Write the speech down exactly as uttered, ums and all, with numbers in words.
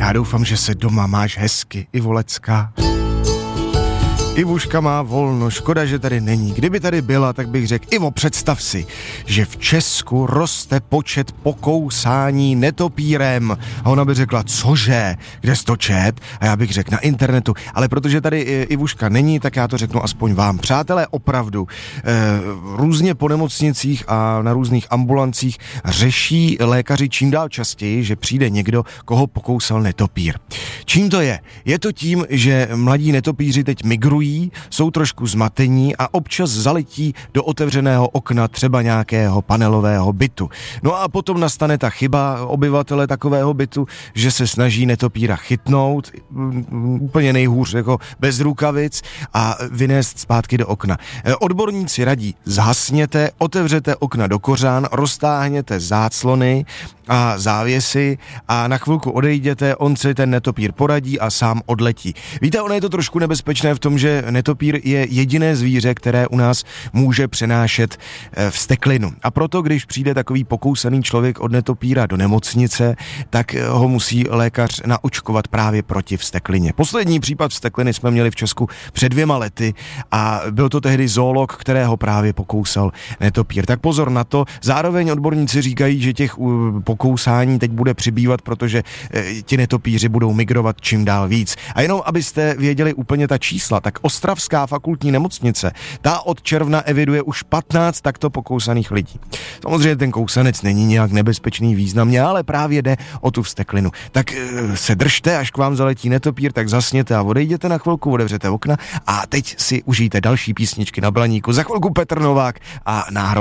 Já doufám, že se doma máš hezky, Ivolecká. Ivuška má volno, škoda, že tady není. Kdyby tady byla, tak bych řekl, Ivo, představ si, že v Česku roste počet pokousání netopírem. A ona by řekla, cože, kde jsi to čet? A já bych řekl, na internetu. Ale protože tady Ivuška není, tak já to řeknu aspoň vám. Přátelé, opravdu, eh, různě po nemocnicích a na různých ambulancích řeší lékaři čím dál častěji, že přijde někdo, koho pokousal netopír. Čím to je? Je to tím, že mladí netopíři teď migrují, jsou trošku zmatení a občas zaletí do otevřeného okna třeba nějakého panelového bytu. No a potom nastane ta chyba obyvatele takového bytu, že se snaží netopíra chytnout, úplně nejhůř jako bez rukavic a vynést zpátky do okna. Odborníci radí, zhasněte, otevřete okna do kořán, roztáhněte záclony a závěsy a na chvilku odejděte, on si ten netopír poradí a sám odletí. Víte, ono je to trošku nebezpečné v tom, že netopír je jediné zvíře, které u nás může přenášet vzteklinu. A proto, když přijde takový pokousaný člověk od netopíra do nemocnice, tak ho musí lékař naočkovat právě proti vzteklině. Poslední případ vztekliny jsme měli v Česku před dvěma lety a byl to tehdy zoolog, kterého právě pokousal netopír. Tak pozor na to. Zároveň odborníci říkají, že těch pokousání teď bude přibývat, protože ti netopíři budou migrovat čím dál víc. A jenom abyste věděli úplně ta čísla, tak Ostravská fakultní nemocnice, ta od června eviduje už patnáct takto pokousaných lidí. Samozřejmě ten kousanec není nějak nebezpečný významně, ale právě jde o tu vzteklinu. Tak se držte, až k vám zaletí netopír, tak zasněte a odejděte na chvilku, otevřete okna a teď si užijte další písničky na Blaníku. Za chvilku Petr Novák a Náhrobek.